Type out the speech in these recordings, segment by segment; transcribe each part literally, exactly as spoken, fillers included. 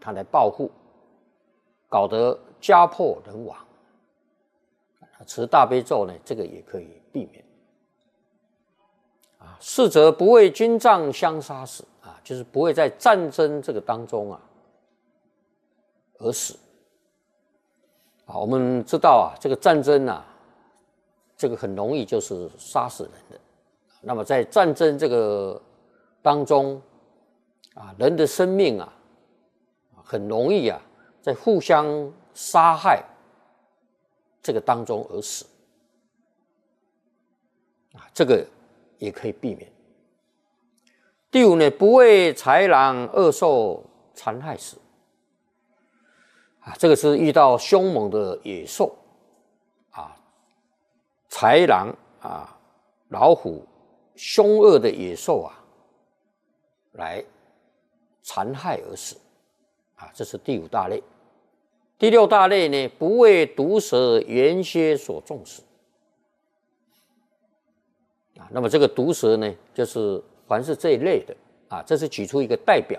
他来报复，搞得家破人亡。持大悲咒呢，这个也可以避免。啊，四则不为军仗相杀死啊，就是不会在战争这个当中啊而死。啊，我们知道啊，这个战争啊，这个很容易就是杀死人的。那么在战争这个当中啊，人的生命啊，很容易啊，在互相杀害这个当中而死。啊，这个也可以避免。第五呢，不为豺狼恶兽残害死。啊，这个是遇到凶猛的野兽啊，豺狼啊，老虎，凶恶的野兽啊，来残害而死。啊，这是第五大类。第六大类呢，不为毒蛇猿蝎所中死。啊，那么这个毒蛇呢，就是凡是这一类的啊，这是举出一个代表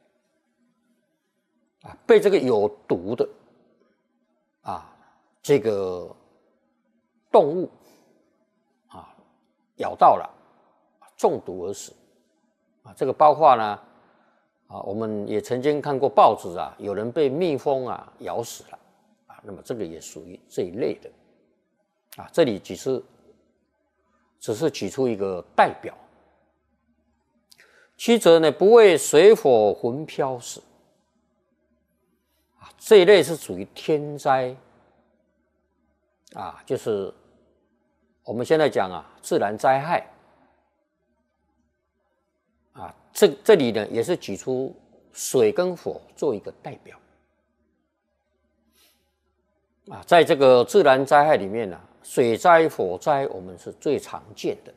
啊，被这个有毒的啊这个动物啊咬到了，中毒而死啊。这个包括呢啊，我们也曾经看过报纸啊，有人被蜜蜂啊咬死了啊，那么这个也属于这一类的啊。这里只是只是举出一个代表。七则呢，不为水火魂飘死。啊，这一类是属于天灾啊，就是我们现在讲啊，自然灾害啊，这这里呢也是举出水跟火做一个代表啊，在这个自然灾害里面呢、啊，水灾、火灾我们是最常见的。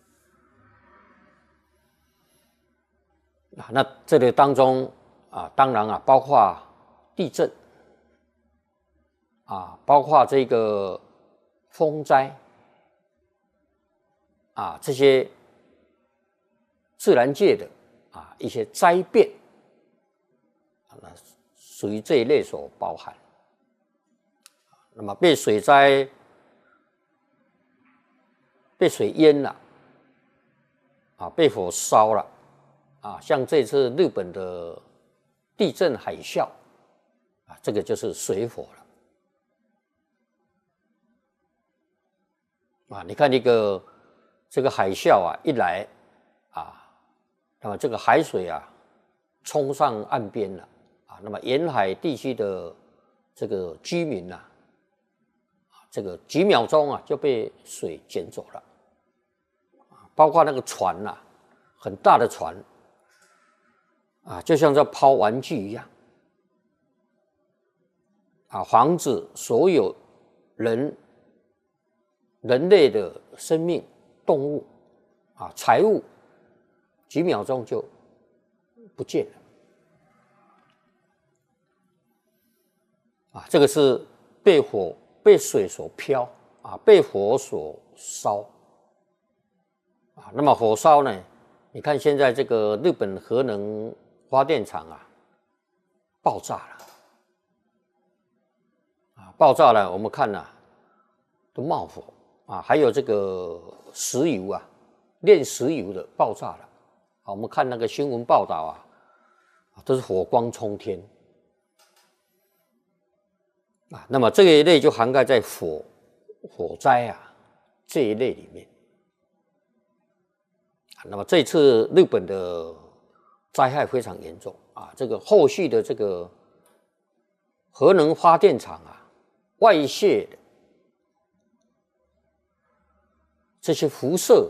啊，那这里当中啊，当然啊，包括地震啊，包括这个风灾啊，这些自然界的啊一些灾变，啊，那属于这一类所包含。那么被水灾、被水淹了，啊，被火烧了。啊，像这次日本的地震海啸，啊，这个就是水火了。啊，你看那个这个海啸啊，一来啊，那么这个海水啊冲上岸边了啊，那么沿海地区的这个居民呐、啊，这个几秒钟啊就被水卷走了。啊，包括那个船呐、啊，很大的船。啊，就像在抛玩具一样，啊，防止所有人、人类的生命、动物、啊财物，几秒钟就不见了。啊，这个是被火、被水所漂，啊，被火所烧。啊，那么火烧呢？你看现在这个日本核能发电厂啊，爆炸了，啊，爆炸了，我们看啊，都冒火啊，还有这个石油啊，炼石油的爆炸了，啊，我们看那个新闻报道啊，都是火光冲天，啊，那么这一类就涵盖在火火灾啊这一类里面，啊，那么这次日本的灾害非常严重啊！这个后续的这个核能发电厂啊，外泄的这些辐射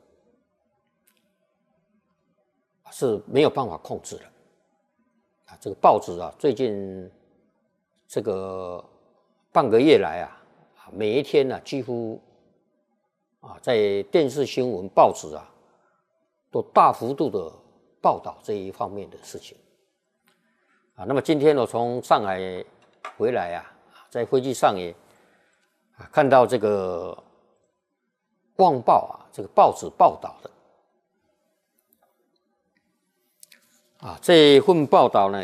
啊，是没有办法控制的啊！这个报纸啊，最近这个半个月来啊，每一天呢、啊，几乎啊，在电视新闻、报纸啊，都大幅度的报道这一方面的事情啊。那么今天我从上海回来啊，在飞机上也啊看到这个《旺报》啊，这个报纸报道的啊，这一份报道呢。